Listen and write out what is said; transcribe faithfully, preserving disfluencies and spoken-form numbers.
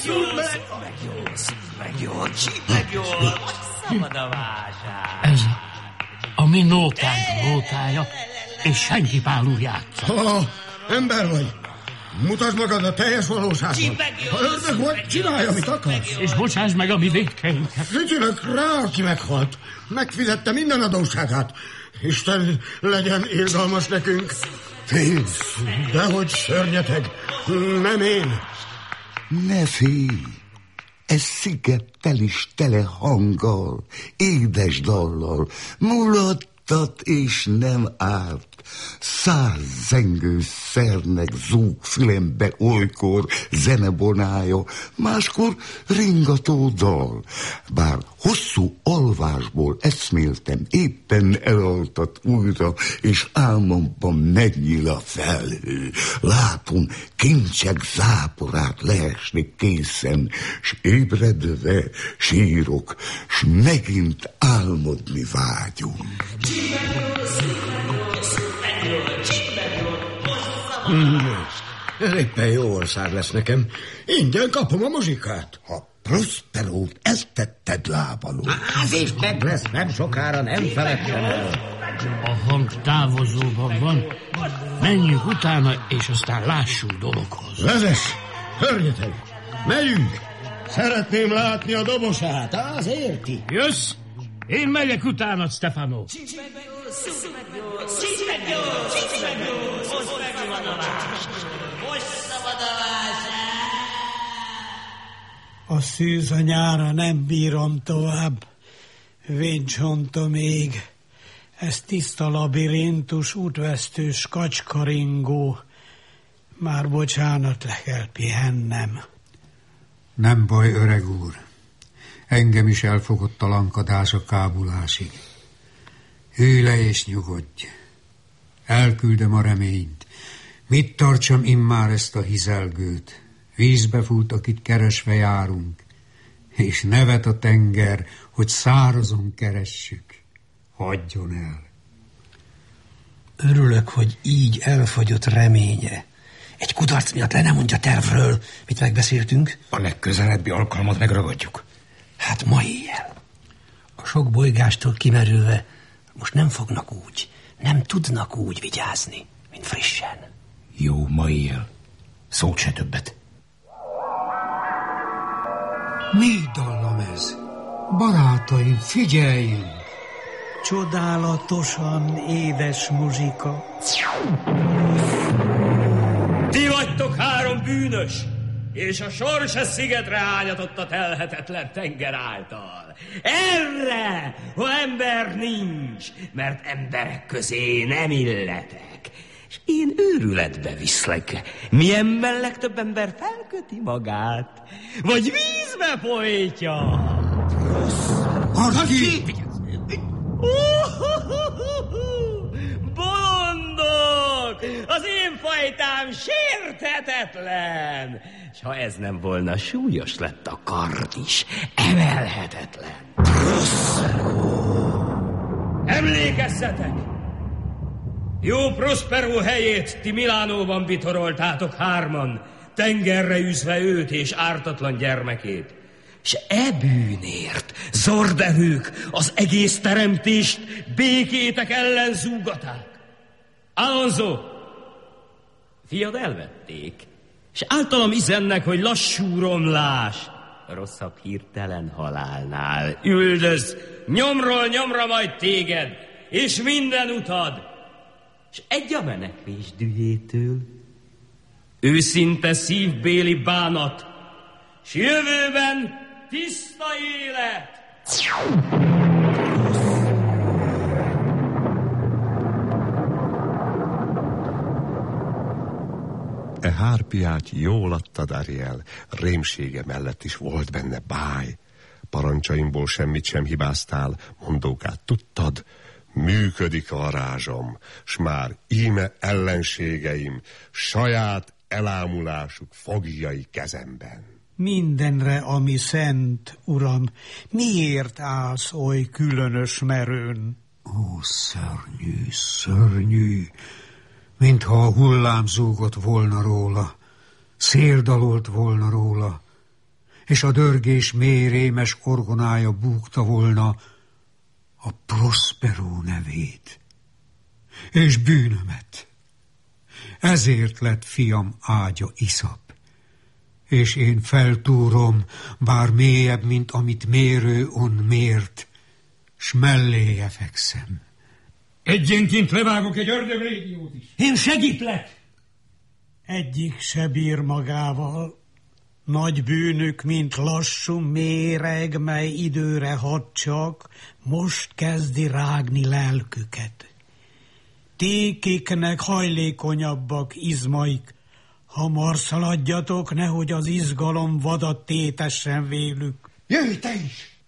Meg jól, meg jól, meg jól. Szabad a vásár. Ez a mi nótánk nótája, és senki pálul játsza. Oh, ember vagy. Mutasd magad a teljes valóságban. Ha ördög vagy, csinálj, amit akarsz. És bocsáss meg a mi vétkeinket. Fütyülök rá, aki meghalt. Megfizette minden adósságát. Isten legyen irgalmas nekünk. Félj, dehogy szörnyeteg. Nem én. Ne félj. Ez szigettel is tele hanggal, édes dallal, mulattat és nem árt. Száz zengő szernek zúg fülembe olykor zenebonája, máskor ringató dal. Bár hosszú alvásból eszméltem, éppen elaltat újra, és álmomban megnyíl a felhő. Látom kincsek záporát leesni készen, s ébredve sírok, s megint álmodni vágyom. Ez éppen jó ország lesz nekem. Ingyen kapom a muzsikát. Ha Prosperót ezt tetted lábalul. Az is meg lesz, nem sokára, nem feledtem el. A hang távozóban van. Menjünk utána, és aztán lássuk dologhoz. Vezess, hörnyetek, megyünk. Szeretném látni a dobosát, az érti. Jössz? Én megyek utána, Stefano. A szűz a nyára nem bírom tovább. Véncsonta még. Ez tiszta labirintus, útvesztős kacskaringó. Már bocsánat, le kell pihennem. Nem baj, öreg úr. Engem is elfogott a lankadás a kábulásig. Ülj le és nyugodj. Elküldöm a reményt. Mit tartsam immár ezt a hizelgőt? Vízbe fúlt, akit keresve járunk, és nevet a tenger, hogy szárazon keressük. Hagyjon el. Örülök, hogy így elfogyott reménye. Egy kudarc miatt le nem mondja tervről, mit megbeszéltünk. A legközelebbi alkalmat megragadjuk. Hát ma éjjel. A sok bolygástól kimerülve most nem fognak úgy, nem tudnak úgy vigyázni, mint frissen. Jó, ma éjjel. Szót se többet. Mi dallam ez? Barátaim, figyeljünk! Csodálatosan édes muzsika. Ti vagytok három bűnös, és a sors a szigetre ányatott a telhetetlen tenger által. Erre, ha ember nincs, mert emberek közé nem illetek. És én őrületbe viszlek. Milyenben legtöbb ember felköti magát, vagy vízbe folytja. Harci! Bolondok! Az én fajtám sérthetetlen! És ha ez nem volna, súlyos lett a kard is, emelhetetlen. Emlékezzetek! Jó Prospero helyét ti Milánóban bitoroltátok hárman, tengerre űzve őt és ártatlan gyermekét. S e bűnért, zordehők, az egész teremtést békétek ellen zúgaták. Alonso, fiad elvették, és általam izennek, hogy lassú romlás, rosszabb hirtelen halálnál. Üldöz, nyomról nyomra majd téged, és minden utad, és egy a menekvés dühétől. Őszinte szívbéli bánat, s jövőben tiszta élet! E hárpiát jól adtad, Ariel, rémsége mellett is volt benne báj. Parancsaimból semmit sem hibáztál, mondókát tudtad, működik a varázsom, s már íme ellenségeim, saját elámulásuk fogjai kezemben. Mindenre, ami szent, uram, miért állsz oly különös merőn? Ó, szörnyű, szörnyű, mintha a hullám zúgott volna róla, szél dalolt volna róla, és a dörgés mély rémes orgonája búgta volna a Prospero nevét, és bűnömet. Ezért lett fiam ágya iszap, és én feltúrom, bár mélyebb, mint amit mérő on mért, s melléje fekszem. Egyenként levágok egy ördöglégiót is. Én segítlek! Egyik se bír magával. Nagy bűnük, mint lassú méreg, mely időre hat csak, most kezdi rágni lelküket. Ti, kiknek hajlékonyabbak izmaik, hamar szaladjatok, nehogy az izgalom vadat tétessen vélük. Jöjj te is!